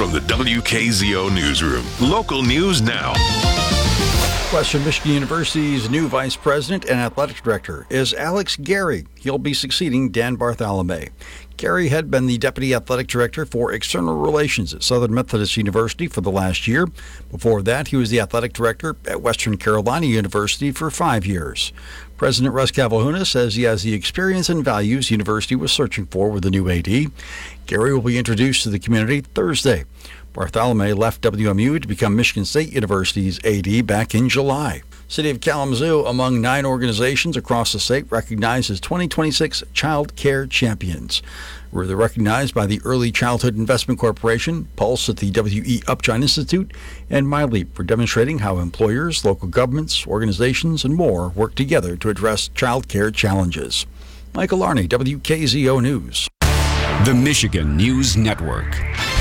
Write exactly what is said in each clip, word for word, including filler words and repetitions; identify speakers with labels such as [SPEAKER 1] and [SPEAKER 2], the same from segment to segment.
[SPEAKER 1] from the W K Z O Newsroom. Local news now.
[SPEAKER 2] Western Michigan University's new vice president and athletic director is Alex Gary. He'll be succeeding Dan Bartholomew. Gary had been the deputy athletic director for external relations at Southern Methodist University for the last year. Before that, he was the athletic director at Western Carolina University for five years. President Russ Calhoun says he has the experience and values the university was searching for with the new A D. Gary will be introduced to the community Thursday. Bartholomew left W M U to become Michigan State University's A D back in July. City of Kalamazoo, among nine organizations across the state, recognized as twenty twenty-six Child Care Champions. They're recognized by the Early Childhood Investment Corporation, Pulse at the W E Upjohn Institute, and MyLeap for demonstrating how employers, local governments, organizations, and more work together to address child care challenges. Michael Arney, W K Z O News.
[SPEAKER 3] The Michigan News Network.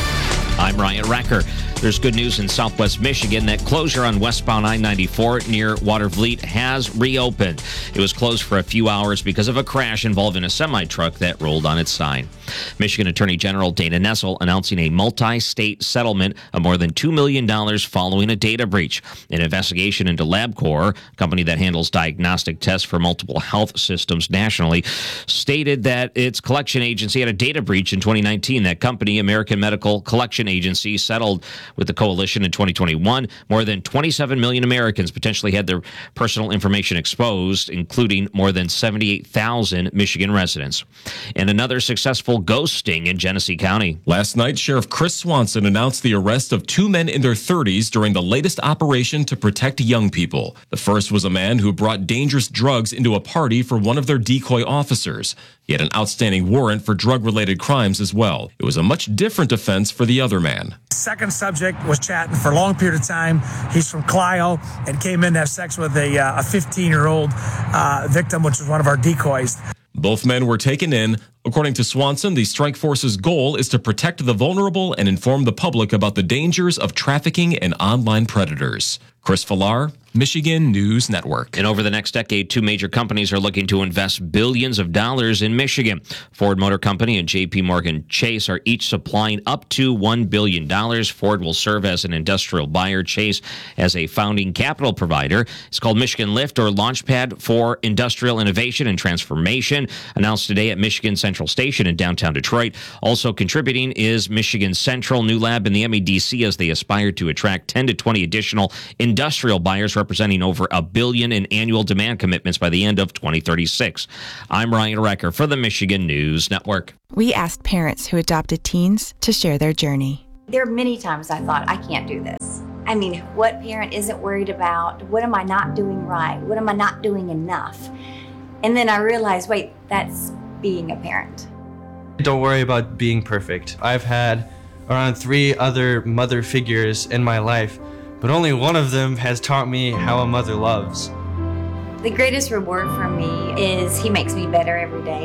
[SPEAKER 4] I'm Ryan Recker. There's good news in southwest Michigan. That closure on westbound I ninety-four near Watervliet has reopened. It was closed for a few hours because of a crash involving a semi-truck that rolled on its side. Michigan Attorney General Dana Nessel announcing a multi-state settlement of more than two million dollars following a data breach. An investigation into LabCorp, a company that handles diagnostic tests for multiple health systems nationally, stated that its collection agency had a data breach in twenty nineteen. That company, American Medical Collection Agency, settled with the coalition in twenty twenty-one. More than twenty-seven million Americans potentially had their personal information exposed, including more than seventy-eight thousand Michigan residents. And another successful ghost sting in Genesee County.
[SPEAKER 5] Last night, Sheriff Chris Swanson announced the arrest of two men in their thirties during the latest operation to protect young people. The first was a man who brought dangerous drugs into a party for one of their decoy officers. He had an outstanding warrant for drug-related crimes as well. It was a much different offense for the other man.
[SPEAKER 6] Second subject was chatting for a long period of time. He's from Clio and came in to have sex with a uh, a fifteen-year-old uh, victim, which was one of our decoys.
[SPEAKER 5] Both men were taken in. According to Swanson, the strike force's goal is to protect the vulnerable and inform the public about the dangers of trafficking and online predators. Chris Villar, Michigan News Network.
[SPEAKER 4] And over the next decade, two major companies are looking to invest billions of dollars in Michigan. Ford Motor Company and J P Morgan Chase are each supplying up to one billion dollars. Ford will serve as an industrial buyer, Chase as a founding capital provider. It's called Michigan Lift, or Launchpad for Industrial Innovation and Transformation, announced today at Michigan Central Station in downtown Detroit. Also contributing is Michigan Central, new lab in the M E D C, as they aspire to attract ten to twenty additional industrial buyers representing over a billion in annual demand commitments by the end of twenty thirty-six. I'm Ryan Recker for the Michigan News Network.
[SPEAKER 7] We asked parents who adopted teens to share their journey.
[SPEAKER 8] There are many times I thought, I can't do this. I mean, what parent isn't worried about? What am I not doing right? What am I not doing enough? And then I realized, wait, that's being a parent.
[SPEAKER 9] Don't worry about being perfect. I've had around three other mother figures in my life, but only one of them has taught me how a mother loves.
[SPEAKER 8] The greatest reward for me is he makes me better every day.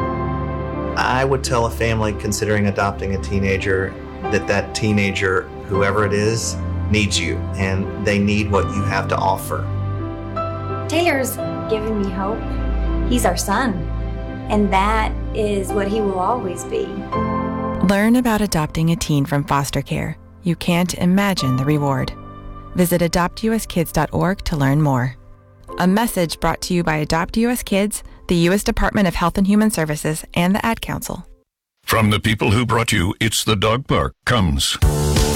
[SPEAKER 10] I would tell a family considering adopting a teenager that that teenager, whoever it is, needs you, and they need what you have to offer.
[SPEAKER 8] Taylor's given me hope. He's our son, and that is what he will always be.
[SPEAKER 7] Learn about adopting a teen from foster care. You can't imagine the reward. Visit adopt u s kids dot org to learn more. A message brought to you by Adopt U S Kids, the U S Department of Health and Human Services, and the Ad Council.
[SPEAKER 1] From the people who brought you It's the Dog Park comes